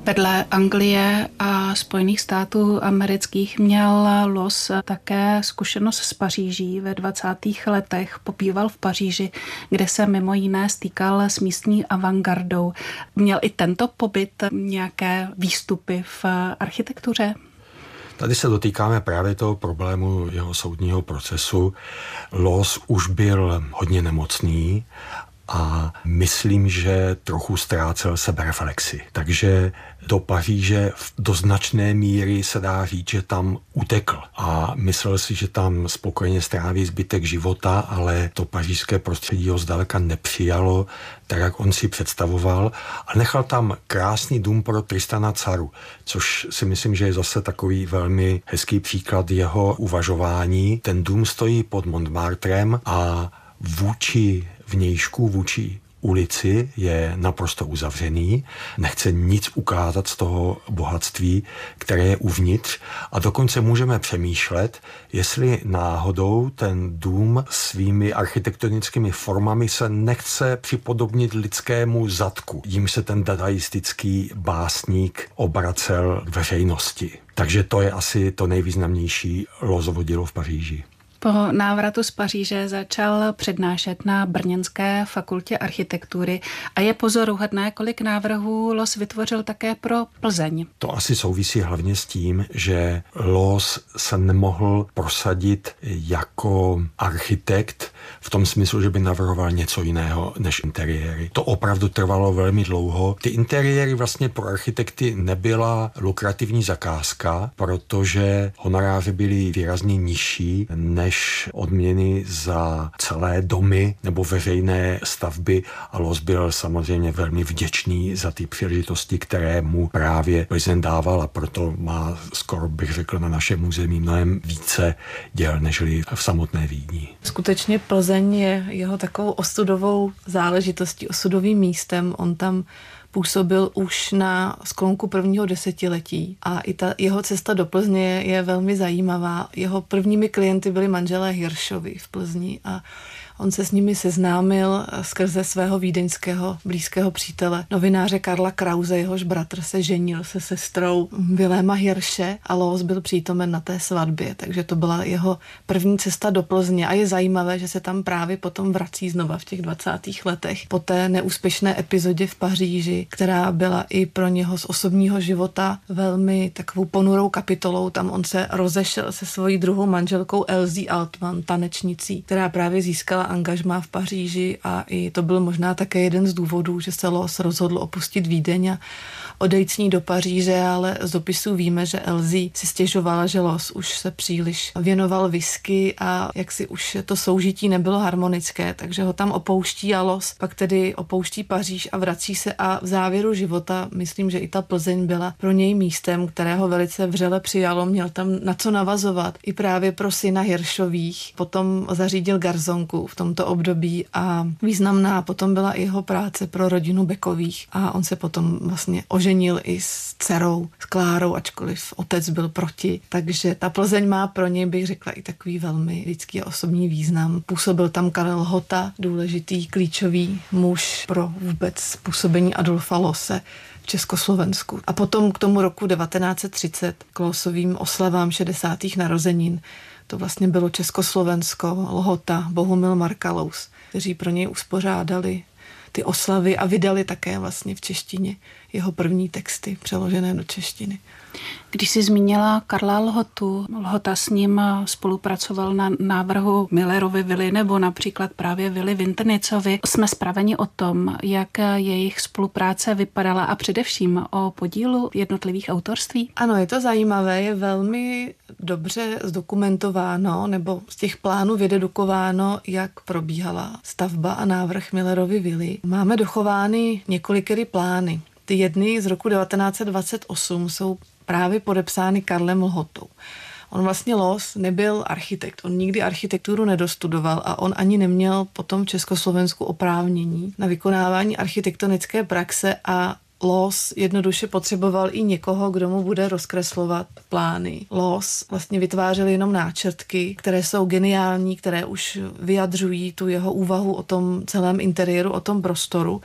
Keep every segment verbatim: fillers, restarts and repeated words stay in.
Vedle Anglie a Spojených států amerických měl Loos také zkušenost s Paříží. Ve dvacátých letech pobýval v Paříži, kde se mimo jiné stýkal s místní avantgardou. Měl i tento pobyt nějaké výstupy v architektuře? Tady se dotýkáme právě toho problému jeho soudního procesu. Loos už byl hodně nemocný a myslím, že trochu ztrácel sebereflexi. Takže do Paříže do značné míry se dá říct, že tam utekl a myslel si, že tam spokojeně stráví zbytek života, ale to pařížské prostředí ho zdaleka nepřijalo, tak jak on si představoval, a nechal tam krásný dům pro Tristana Caru, což si myslím, že je zase takový velmi hezký příklad jeho uvažování. Ten dům stojí pod Montmartrem a vůči vnějšku, vůči ulici je naprosto uzavřený, nechce nic ukázat z toho bohatství, které je uvnitř, a dokonce můžeme přemýšlet, jestli náhodou ten dům svými architektonickými formami se nechce připodobnit lidskému zadku, jím se ten dadaistický básník obracel k veřejnosti. Takže to je asi to nejvýznamnější Loosovo dílo v Paříži. Po návratu z Paříže začal přednášet na Brněnské fakultě architektury a je pozoruhodné, kolik návrhů Loos vytvořil také pro Plzeň. To asi souvisí hlavně s tím, že Loos se nemohl prosadit jako architekt v tom smyslu, že by navrhoval něco jiného než interiéry. To opravdu trvalo velmi dlouho. Ty interiéry vlastně pro architekty nebyla lukrativní zakázka, protože honoráře byly výrazně nižší než odměny za celé domy nebo veřejné stavby, a Loos byl samozřejmě velmi vděčný za ty příležitosti, které mu právě Plzeň dával, a proto má, skoro bych řekl, na našem území mnohem více děl nežli v samotné Vídni. Skutečně Plzeň je jeho takovou osudovou záležitostí, osudovým místem. On tam působil už na sklonku prvního desetiletí a i ta jeho cesta do Plzně je velmi zajímavá. Jeho prvními klienty byli manželé Hiršovi v Plzni a on se s nimi seznámil skrze svého vídeňského blízkého přítele, novináře Karla Krause, jehož bratr se ženil se sestrou Viléma Hirše a Loos byl přítomen na té svatbě, takže to byla jeho první cesta do Plzně a je zajímavé, že se tam právě potom vrací znova v těch dvacátých letech po té neúspěšné epizodě v Paříži, která byla i pro něho z osobního života velmi takovou ponurou kapitolou. Tam on se rozešel se svojí druhou manželkou Elsie Altman, tanečnicí, která právě získala angažmá v Paříži, a i to byl možná také jeden z důvodů, že se Loos rozhodl opustit Vídeň a odejít s ní do Paříže, ale z dopisů víme, že Elsie si stěžovala, že Loos už se příliš věnoval whisky a jak si už to soužití nebylo harmonické, takže ho tam opouští a Loos pak tedy opouští Paříž a vrací se, a v závěru života myslím, že i ta Plzeň byla pro něj místem, kterého velice vřele přijalo, měl tam na co navazovat i právě pro syna Hiršových. Potom zařídil garzonku v tomto období a významná potom byla i jeho práce pro rodinu Bekových a on se potom vlastně oženil i s dcerou, s Klárou, ačkoliv otec byl proti. Takže ta Plzeň má pro něj, bych řekla, i takový velmi lidský a osobní význam. Působil tam Karel Hota, důležitý klíčový muž pro vůbec působení Adolfa Loose v Československu. A potom k tomu roku devatenáct set třicet, k Loosovým oslavám šedesátých narozenin, to vlastně bylo Československo, Lhota, Bohumil Markalous, kteří pro něj uspořádali ty oslavy a vydali také vlastně v češtině jeho první texty přeložené do češtiny. Když jsi zmínila Karla Lhotu, Lhota s ním spolupracoval na návrhu Millerovy vily nebo například právě vily Vintrnicovi. Jsme zpraveni o tom, jak jejich spolupráce vypadala a především o podílu jednotlivých autorství? Ano, je to zajímavé, je velmi dobře zdokumentováno nebo z těch plánů vydedukováno, jak probíhala stavba a návrh Millerovy vily. Máme dochovány několikeré plány. Ty jedny z roku devatenáct set dvacet osm jsou právě podepsány Karlem Lhotou. On vlastně Loos nebyl architekt, on nikdy architekturu nedostudoval a on ani neměl potom v Československu oprávnění na vykonávání architektonické praxe a Loos jednoduše potřeboval i někoho, kdo mu bude rozkreslovat plány. Loos vlastně vytvářel jenom náčrtky, které jsou geniální, které už vyjadřují tu jeho úvahu o tom celém interiéru, o tom prostoru.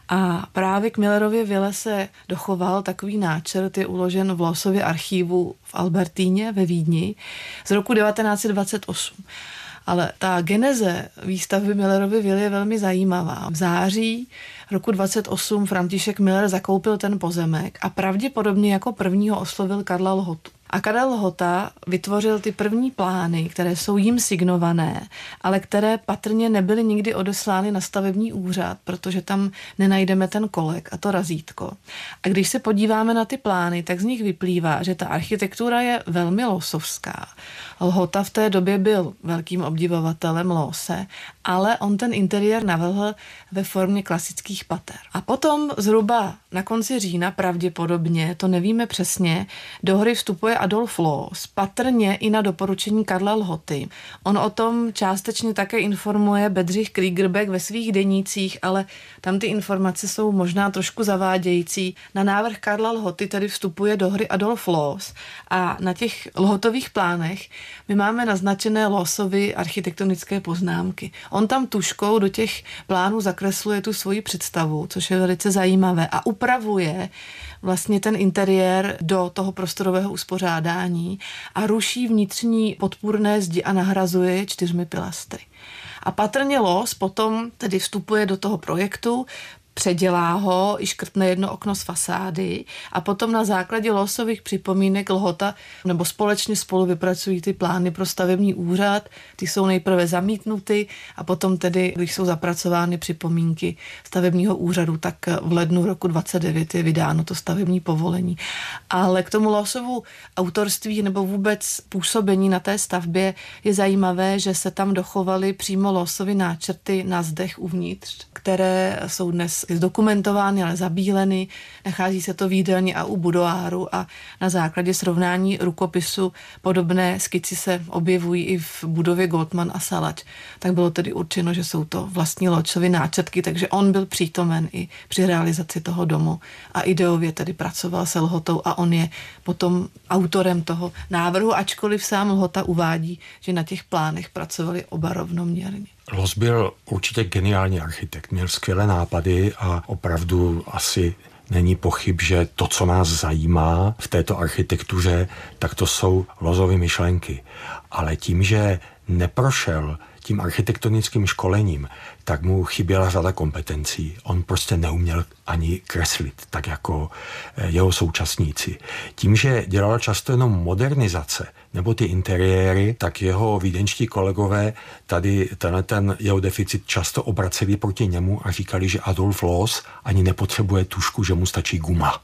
A právě k Millerově vile se dochoval takový náčrt, je uložen v Loosově archívu v Albertíně ve Vídni z roku devatenáct set dvacet osm. Ale ta geneze výstavby Millerovy vily je velmi zajímavá. V září roku dvacet osm František Miller zakoupil ten pozemek a pravděpodobně jako prvního oslovil Karla Lhotu. A Karel Lhota vytvořil ty první plány, které jsou jím signované, ale které patrně nebyly nikdy odeslány na stavební úřad, protože tam nenajdeme ten kolek a to razítko. A když se podíváme na ty plány, tak z nich vyplývá, že ta architektura je velmi loosovská. Lhota v té době byl velkým obdivovatelem Loose, ale on ten interiér navrhl ve formě klasických pater. A potom zhruba na konci října pravděpodobně, to nevíme přesně, do hry vstupuje Adolf Loos, patrně i na doporučení Karla Lhoty. On o tom částečně také informuje Bedřich Kriegerbeck ve svých denících, ale tam ty informace jsou možná trošku zavádějící. Na návrh Karla Lhoty tedy vstupuje do hry Adolf Loos a na těch Lhotových plánech my máme naznačené Loosovy architektonické poznámky. On tam tužkou do těch plánů zakresluje tu svoji představu, což je velice zajímavé a upravuje vlastně ten interiér do toho prostorového uspořádání a ruší vnitřní podpůrné zdi a nahrazuje je čtyřmi pilastry. A patrně Loos potom tedy vstupuje do toho projektu, předělá ho, i škrtne jedno okno z fasády a potom na základě Loosových připomínek Lhota nebo společně spolu vypracují ty plány pro stavební úřad. Ty jsou nejprve zamítnuty a potom tedy, když jsou zapracovány připomínky stavebního úřadu, tak v lednu roku dvacet devět je vydáno to stavební povolení. Ale k tomu Loosovu autorství nebo vůbec působení na té stavbě je zajímavé, že se tam dochovaly přímo Loosovy náčrty na zdech uvnitř, které jsou dnes zdokumentovány, ale zabíleny. Nachází se to v jídelně a u budoáru a na základě srovnání rukopisu podobné skici se objevují i v budově Goldman a Salač. Tak bylo tedy určeno, že jsou to vlastní Loosovy náčrtky, takže on byl přítomen i při realizaci toho domu a ideově tedy pracoval se Lhotou a on je potom autorem toho návrhu, ačkoliv sám Lhota uvádí, že na těch plánech pracovali oba rovnoměrně. Loos byl určitě geniální architekt, měl skvělé nápady a opravdu asi není pochyb, že to, co nás zajímá v této architektuře, tak to jsou Loosovy myšlenky. Ale tím, že neprošel tím architektonickým školením, tak mu chyběla řada kompetencí. On prostě neuměl ani kreslit, tak jako jeho současníci. Tím, že dělal často jenom modernizace nebo ty interiéry, tak jeho vídeňští kolegové tady tenhle ten jeho deficit často obraceli proti němu a říkali, že Adolf Loos ani nepotřebuje tužku, že mu stačí guma.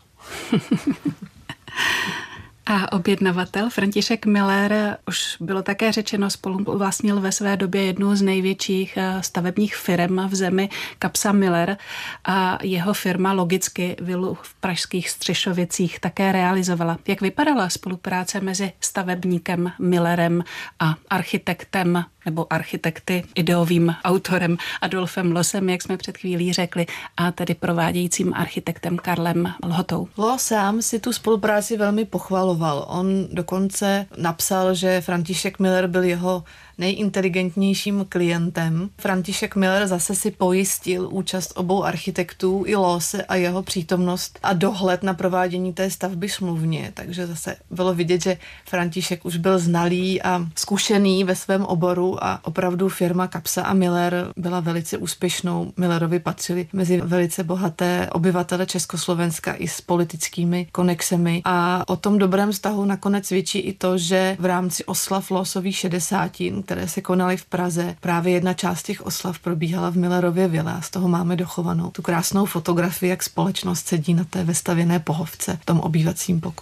A objednavatel František Miller, už bylo také řečeno, spoluvlastnil ve své době jednu z největších stavebních firm v zemi, Kapsa Miller, a jeho firma logicky vilu v pražských Střešovicích také realizovala. Jak vypadala spolupráce mezi stavebníkem Millerem a architektem nebo architekty, ideovým autorem Adolfem Loosem, jak jsme před chvílí řekli, a tedy provádějícím architektem Karlem Lhotou? Loos sám si tu spolupráci velmi pochvaloval. On dokonce napsal, že František Miller byl jeho nejinteligentnějším klientem. František Miller zase si pojistil účast obou architektů i Loose a jeho přítomnost a dohled na provádění té stavby smluvně. Takže zase bylo vidět, že František už byl znalý a zkušený ve svém oboru a opravdu firma Kapsa a Miller byla velice úspěšnou. Millerovi patřili mezi velice bohaté obyvatele Československa i s politickými konexemi a o tom dobrém vztahu nakonec svědčí i to, že v rámci oslav Loosových šedesátin, které se konaly v Praze, právě jedna část těch oslav probíhala v Millerově vile. Z toho máme dochovanou tu krásnou fotografii, jak společnost sedí na té vestavěné pohovce v tom obývacím pokoji.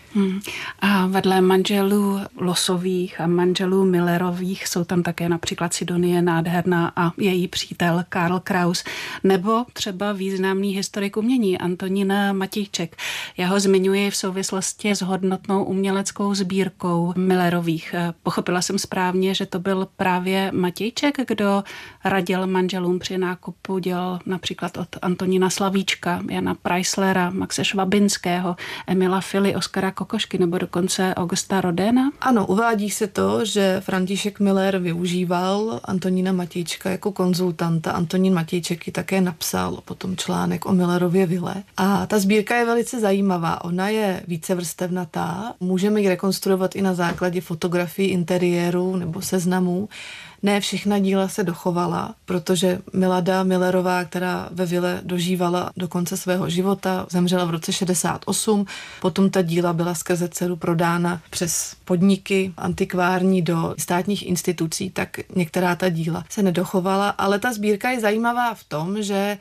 Hmm. A vedle manželů Losových a manželů Millerových jsou tam také například Sidonie Nádherná a její přítel Karl Kraus, nebo třeba významný historik umění Antonín Matějček. Já ho zmiňuji v souvislosti s hodnotnou uměleckou sbírkou Millerových. Pochopila jsem správně, že to byl právě Matějček, kdo radil manželům při nákupu děl například od Antonína Slavíčka, Jana Preislera, Maxe Švabinského, Emila Fily, Oskara Kokošky nebo dokonce Augusta Rodéna? Ano, uvádí se to, že František Miller využíval Antonína Matějčka jako konzultanta. Antonín Matějček ji také napsal potom článek o Millerově vile. A ta sbírka je velice zajímavá. Ona je vícevrstevnatá. Můžeme ji rekonstruovat i na základě fotografií interiéru nebo seznamů. Ne všechna díla se dochovala, protože Milada Millerová, která ve vile dožívala do konce svého života, zemřela v roce šedesát osm, potom ta díla byla skrze dceru prodána přes podniky antikvární do státních institucí, tak některá ta díla se nedochovala, ale ta sbírka je zajímavá v tom, že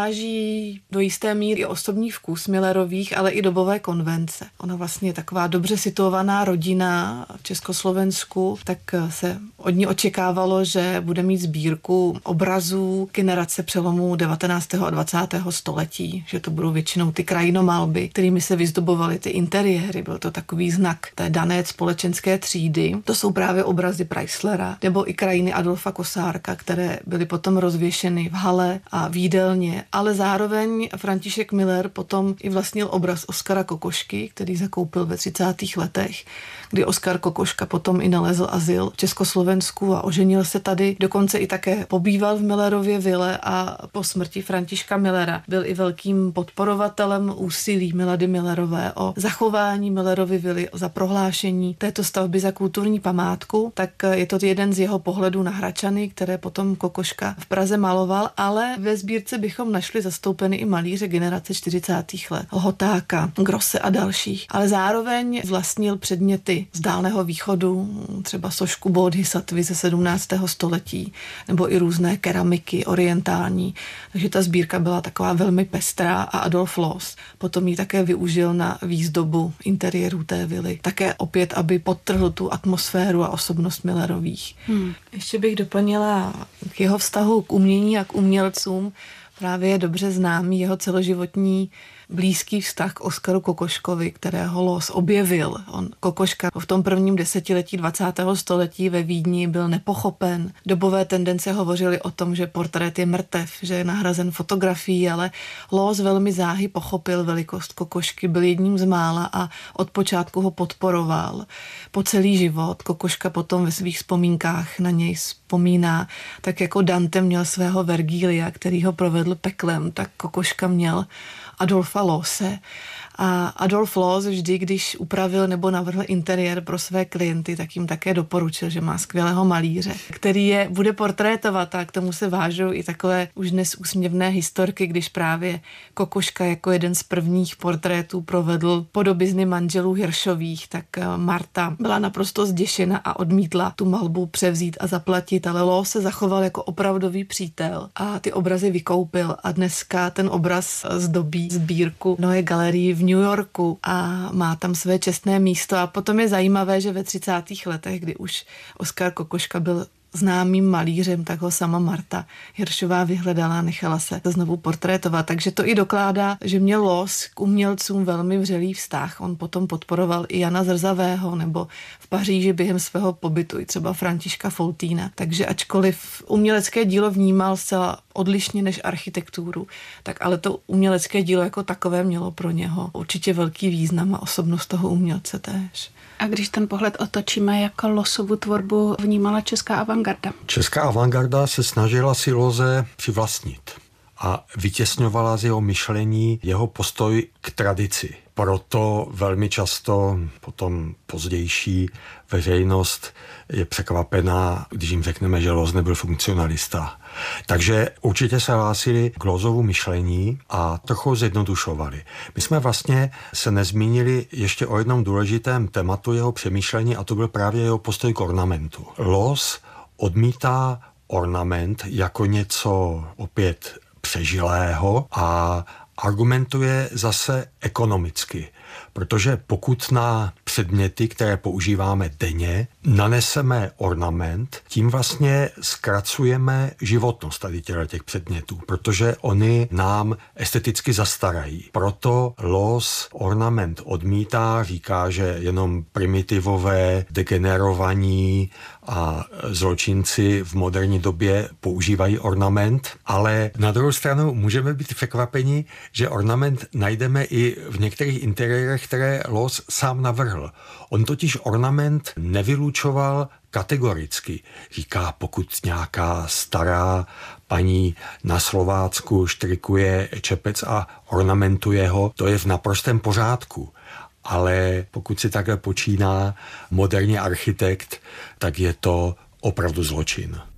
odráží do jisté míry osobní vkus Millerových, ale i dobové konvence. Ona vlastně je taková dobře situovaná rodina v Československu, tak se od ní očekávalo, že bude mít sbírku obrazů generace přelomu devatenáctého a dvacátého století, že to budou většinou ty krajinomalby, kterými se vyzdobovaly ty interiéry. Byl to takový znak té dané společenské třídy. To jsou právě obrazy Preislera nebo i krajiny Adolfa Kosárka, které byly potom rozvěšeny v hale a v jídelně, ale zároveň František Miller potom i vlastnil obraz Oskara Kokošky, který zakoupil ve třicátých letech, kdy Oskar Kokoška potom i nalezl azyl v Československu a oženil se tady. Dokonce i také pobýval v Millerově vile a po smrti Františka Millera byl i velkým podporovatelem úsilí Milady Millerové o zachování Millerovy vily, za prohlášení této stavby za kulturní památku. Tak je to jeden z jeho pohledů na Hradčany, které potom Kokoška v Praze maloval, ale ve sbírce bychom našli zastoupeny i malíře generace čtyřicátých let, Hotáka, Grosse a dalších, ale zároveň vlastnil předměty z Dálného východu, třeba sošku Bodhisattvy ze sedmnáctého století, nebo i různé keramiky orientální. Takže ta sbírka byla taková velmi pestrá a Adolf Loos potom ji také využil na výzdobu interiéru té vily. Také opět, aby podtrhl tu atmosféru a osobnost Millerových. Hmm. Ještě bych doplnila k jeho vztahu k umění a k umělcům. Právě je dobře známý jeho celoživotní blízký vztah k Oskaru Kokoškovi, kterého Loos objevil. On, Kokoška, v tom prvním desetiletí dvacátého století ve Vídni byl nepochopen. Dobové tendence hovořily o tom, že portrét je mrtev, že je nahrazen fotografií, ale Loos velmi záhy pochopil velikost Kokošky, byl jedním z mála a od počátku ho podporoval. Po celý život Kokoška potom ve svých vzpomínkách na něj vzpomíná, tak jako Dante měl svého Vergília, který ho provedl peklem, tak Kokoška měl Adolfa Loose. A Adolf Loos vždy, když upravil nebo navrhl interiér pro své klienty, tak jim také doporučil, že má skvělého malíře, který je bude portrétovat, a k tomu se vážou i takové už dnes úsměvné historky, když právě Kokoška jako jeden z prvních portrétů provedl podobizny manželů Hiršových, tak Marta byla naprosto zděšena a odmítla tu malbu převzít a zaplatit, ale Loos se zachoval jako opravdový přítel a ty obrazy vykoupil a dneska ten obraz zdobí sbírku Neue Galerie v New Yorku a má tam své čestné místo. A potom je zajímavé, že ve třicátých letech, kdy už Oskar Kokoška byl známým malířem, tak ho sama Marta Hiršová vyhledala a nechala se znovu portrétovat. Takže to i dokládá, že měl Loos k umělcům velmi vřelý vztah. On potom podporoval i Jana Zrzavého nebo v Paříži během svého pobytu i třeba Františka Foltýna. Takže ačkoliv umělecké dílo vnímal zcela odlišně než architekturu, tak ale to umělecké dílo jako takové mělo pro něho určitě velký význam a osobnost toho umělce též. A když ten pohled otočíme, jak Loosovu tvorbu vnímala česká avantgarda? Česká avantgarda se snažila si Loose přivlastnit a vytěsňovala z jeho myšlení jeho postoj k tradici. Proto velmi často potom pozdější veřejnost je překvapená, když jim řekneme, že Loos nebyl funkcionalista. Takže určitě se hlásili k Loosovu myšlení a trochu zjednodušovali. My jsme vlastně se nezmínili ještě o jednom důležitém tématu jeho přemýšlení a to byl právě jeho postoj k ornamentu. Loos odmítá ornament jako něco opět přežilého a argumentuje zase ekonomicky, protože pokud na předměty, které používáme denně, naneseme ornament, tím vlastně zkracujeme životnost tady těch předmětů, protože oni nám esteticky zastarají. Proto Loos ornament odmítá, říká, že jenom primitivové, degenerovaní a zločinci v moderní době používají ornament, ale na druhou stranu můžeme být překvapeni, že ornament najdeme i v některých interiérech, které Loos sám navrhl. On totiž ornament nevylučoval kategoricky. Říká, pokud nějaká stará paní na Slovácku štrikuje čepec a ornamentuje ho, to je v naprostém pořádku. Ale pokud si takhle počíná moderní architekt, tak je to opravdu zločin.